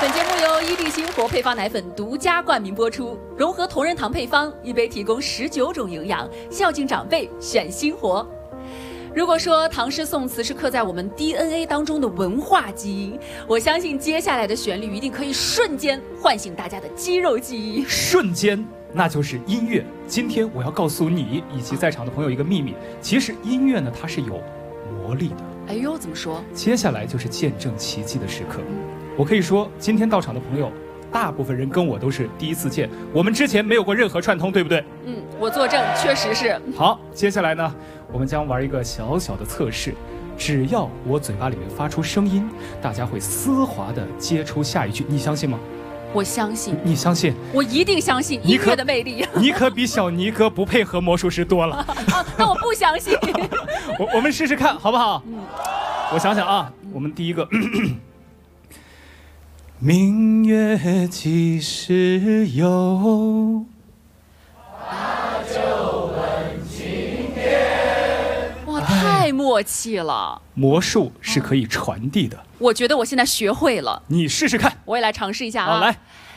本节目由伊利星活配方奶粉独家冠名播出，融合同仁堂配方，一杯提供19种营养，孝敬长辈选星活。如果说唐诗宋词是刻在我们 DNA 当中的文化基因，我相信接下来的旋律一定可以瞬间唤醒大家的肌肉记忆。 瞬间，那就是音乐。今天我要告诉你以及在场的朋友一个秘密，其实音乐呢，它是有魔力的。 哎呦，怎么说？ 接下来就是见证奇迹的时刻。我可以说，今天到场的朋友，大部分人跟我都是第一次见，我们之前没有过任何串通，对不对？ 我作证，确实是。 好，接下来呢，我们将玩一个小小的测试，只要我嘴巴里面发出声音，大家会丝滑地接出下一句，你相信吗？ 我相信。 你相信？ 我一定相信音乐的魅力。 你可比小尼哥不配合魔术师多了。 那我不相信。 我们试试看，好不好？我想想啊，我们第一个。明月几时有？ 把酒问青天。 哇，太默契了！ 魔术是可以传递的。 我觉得我现在学会了。 你试试看。 我也来尝试一下啊。 好，来。